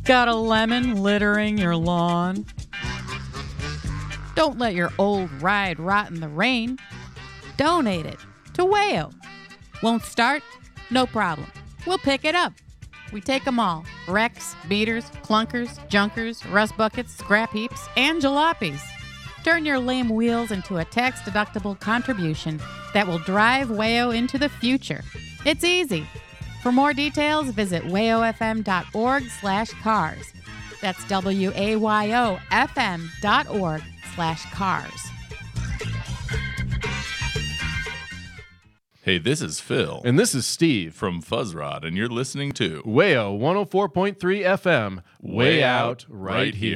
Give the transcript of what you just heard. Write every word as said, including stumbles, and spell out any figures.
Got a lemon littering your lawn? Don't let your old ride rot in the rain. Donate it to Wayo. Won't start? No problem. We'll pick it up. We take them all. Wrecks, beaters, clunkers, junkers, rust buckets, scrap heaps, and jalopies. Turn your lame wheels into a tax-deductible contribution that will drive Wayo into the future. It's easy. For more details, visit wayofm.org slash cars. That's W-A-Y-O-F-M dot org slash cars. Hey, this is Phil. And this is Steve. From Fuzzrod, and you're listening to Wayo one oh four point three F M. Way Out right here.